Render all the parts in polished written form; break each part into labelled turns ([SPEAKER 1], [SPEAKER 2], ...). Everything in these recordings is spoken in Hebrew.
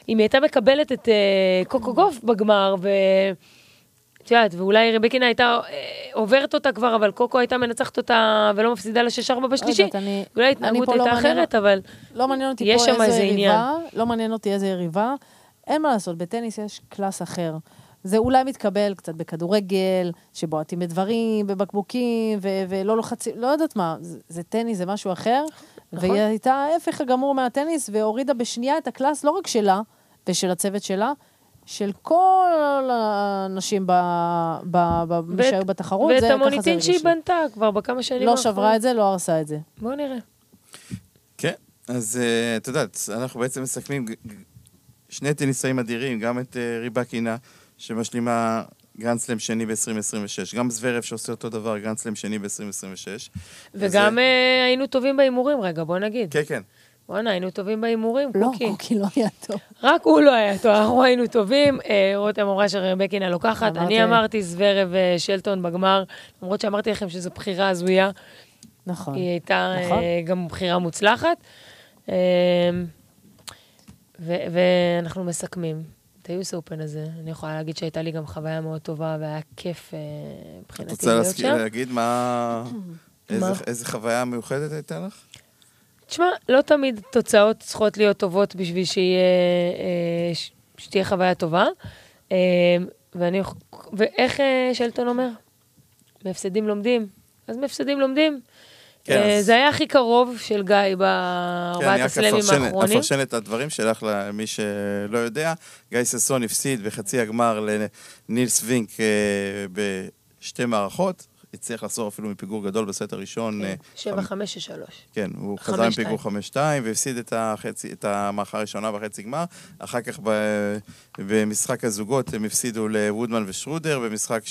[SPEAKER 1] אם היא הייתה מקבלת את קוקו גוף בגמר, ואולי רבקינה הייתה עוברת אותה כבר, אבל קוקו הייתה מנצחת אותה ולא מפסידה ל6-4 בשלישי. אולי ההתנהגות הייתה אחרת, אבל יש שם איזה עניין.
[SPEAKER 2] לא מעניין אותי איזה יריבה. אין מה לעשות, בטניס יש קלאס אחר. זה אולי מתקבל קצת בכדורגל, שבועטים בדברים, בבקבוקים, ולא לוחצים, לא יודעת מה. זה טניס, זה משהו אחר. והיא הייתה ההפך הגמור מהטניס, והורידה בשנייה את הקלאס, לא רק שלה, ושל הצוות שלה, של כל האנשים שהיו בתחרות.
[SPEAKER 1] ואת המוניטין שהיא בנתה כבר בכמה שנים.
[SPEAKER 2] לא שברה את זה, לא הרסה את זה.
[SPEAKER 1] בואו נראה.
[SPEAKER 3] כן, אז את יודעת, אנחנו בעצם מסכמים שני טניסאים אדירים, גם את ריבקינה, שמשלימה גרנדסלם שני ב-2026, גם זוורב שעושה אותו דבר, גרנדסלם שני ב-2026.
[SPEAKER 1] וגם היינו טובים באימורים, רגע, בוא נגיד.
[SPEAKER 3] כן, כן.
[SPEAKER 1] בוא'נה, היינו טובים באימורים, קוקי.
[SPEAKER 2] לא, קוקי לא היה טוב.
[SPEAKER 1] רק הוא לא היה טוב, אנחנו היינו טובים. רותם אמרה שרבקינה לוקחת, אני אמרתי זוורב ושלטון בגמר, למרות שאמרתי לכם שזו בחירה הזויה.
[SPEAKER 2] נכון.
[SPEAKER 1] היא הייתה גם בחירה מוצלחת. ואנחנו מסכמים. את היוס אופן הזה, אני יכולה להגיד שהייתה לי גם חוויה מאוד טובה, והיה כיף מבחינתי
[SPEAKER 3] להיות שם. את רוצה להגיד איזה חוויה מיוחדת הייתה לך?
[SPEAKER 1] תשמע, לא תמיד תוצאות צריכות להיות טובות בשביל שתהיה חוויה טובה. ואיך שלטון אומר? מהפסדים לומדים. אז מהפסדים לומדים. זה היה הכי קרוב של גיא בארבעת הסלמים האחרונים.
[SPEAKER 3] אני אפרשן את הדברים שלך למי שלא יודע. גיא ססון הפסיד בחצי הגמר לנילס וינק בשתי מערכות. הצליח לחזור אפילו מפיגור גדול בסט הראשון.
[SPEAKER 1] 7-5-3.
[SPEAKER 3] כן, הוא חזר עם פיגור 5-2, והפסיד את המערכה הראשונה בחצי גמר. אחר כך במשחק הזוגות הם הפסידו לוודמן ושרודר, במשחק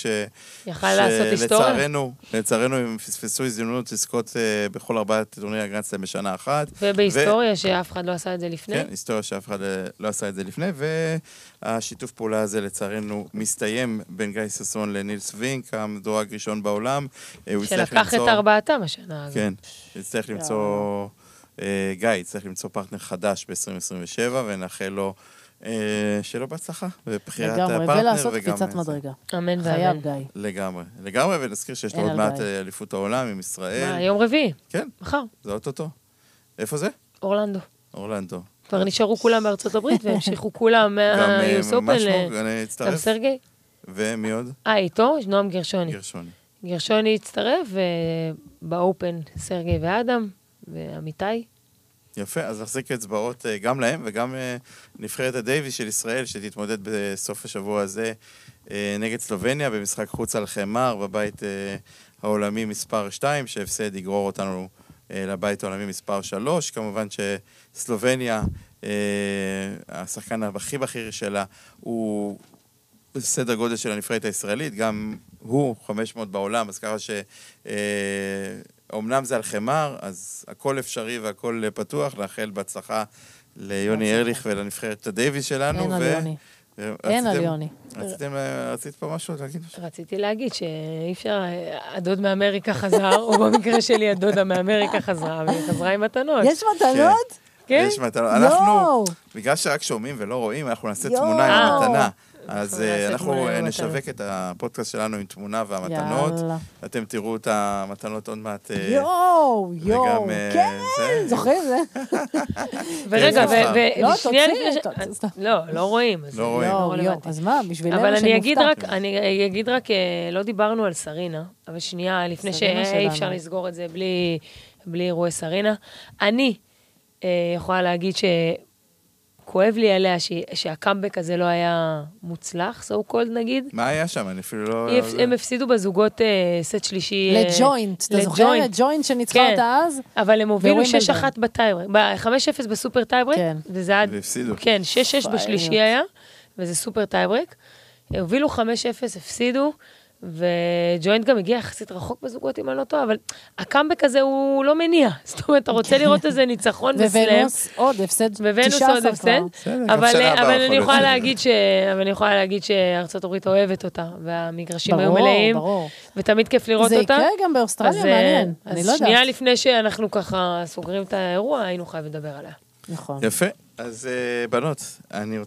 [SPEAKER 3] לצערנו הם פספסו הזדמנות לזכות בכל 4 טורנירי הגרנדסלאם בשנה אחת.
[SPEAKER 1] ובהיסטוריה שאף אחד לא עשה את זה לפני.
[SPEAKER 3] כן, היסטוריה שאף אחד לא עשה את זה לפני, והשיתוף פעולה הזה לצערנו מסתיים בין גיא ססון לנילס וינק, המדורג ראשון בעולם.
[SPEAKER 1] שלקח את 4 השנה.
[SPEAKER 3] כן, יצטרך למצוא, גיא יצטרך למצוא פרטנר חדש ב-2027, ונאחל לו שלא בהצלחה, ובחירת הפרטנר.
[SPEAKER 2] ולעשות קפיצת מדרגה.
[SPEAKER 1] אמן
[SPEAKER 2] חייב גיא.
[SPEAKER 3] לגמרי, ונזכיר שיש לו עוד מעט אליפות העולם עם ישראל.
[SPEAKER 1] יום רביעי.
[SPEAKER 3] כן,
[SPEAKER 1] מחר.
[SPEAKER 3] זה אותו. איפה זה?
[SPEAKER 1] אורלנדו. כבר נשארו כולם בארצות הברית, והמשיכו כולם מהיוס אופן גם סרגי.
[SPEAKER 3] ומי עוד?
[SPEAKER 1] איתו, נועם גרשוני הצטרף, ובאופן סרגי ואדם, ועמיתי.
[SPEAKER 3] יפה, אז נחזיק אצבעות גם להם, וגם נבחרת הדייביס של ישראל, שתתמודד בסוף השבוע הזה נגד סלובניה, במשחק חוץ על חמר, בבית העולמי מספר 2, שהפסד יגרור אותנו לבית העולמי מספר 3. כמובן שסלובניה, השחקן הכי בכיר שלה, הוא בסדר גודל של הנבחרת הישראלית, גם הוא 500 בעולם, אז ככה שאומנם זה על חמר, אז הכל אפשרי והכל פתוח, לאחל בהצלחה ליוני ארליך ולנבחרת הדייביס שלנו.
[SPEAKER 2] אין על יוני.
[SPEAKER 3] רצית פה משהו?
[SPEAKER 1] רציתי להגיד שאי אפשר, הדוד מאמריקה חזר, או במקרה שלי הדודה מאמריקה חזרה, והיא חזרה עם מתנות.
[SPEAKER 2] יש מתנות?
[SPEAKER 1] כן.
[SPEAKER 3] יש מתנות. אנחנו, בגלל שרק שומעים ולא רואים, אנחנו נעשה תמונה עם המתנה. אז אנחנו נשווק את הפודקאסט שלנו עם תמונה והמתנות. אתם תראו את המתנות עוד מעט.
[SPEAKER 2] יואו, כן, זוכרים זה.
[SPEAKER 1] ורגע, ושנייה לפני לא רואים.
[SPEAKER 2] אז מה, בשבילנו
[SPEAKER 1] אבל אני אגיד רק, לא דיברנו על סרינה, אבל שנייה, לפני שאי אפשר לסגור את זה בלי אירועי סרינה. אני יכולה להגיד כואב לי עליה שהקאמבק הזה לא היה מוצלח, so called נגיד.
[SPEAKER 3] מה היה שם? אני אפילו לא...
[SPEAKER 1] הם הפסידו בזוגות סט שלישי...
[SPEAKER 2] לג'וינט, אתה זוכר? לג'וינט שניצחה אותה אז?
[SPEAKER 1] אבל הם הובילו 6-1 בטייברק, 5-0 בסופר טייברק, וזה היה...
[SPEAKER 3] והפסידו.
[SPEAKER 1] כן, 6-6 בשלישי היה, וזה סופר טייברק. הובילו 5-0, הפסידו, וג'וינט גם הגיע יחסית רחוק בזוגות אם אני לא טועה, אבל הקאמבק הזה הוא לא מניע. זאת אומרת, אתה רוצה לראות איזה ניצחון בסלאם.
[SPEAKER 2] וונוס עוד הפסד, 19 כבר.
[SPEAKER 1] אבל אני יכולה להגיד שארצות הברית אוהבת אותה, והמגרשים היו מלאים, ותמיד כיף לראות אותה.
[SPEAKER 2] זה יקרה גם באוסטרליה, מעניין.
[SPEAKER 1] אז שנייה לפני שאנחנו ככה סוגרים את האירוע, היינו חייבים לדבר עליה.
[SPEAKER 2] נכון.
[SPEAKER 3] יפה. אז בנות, אני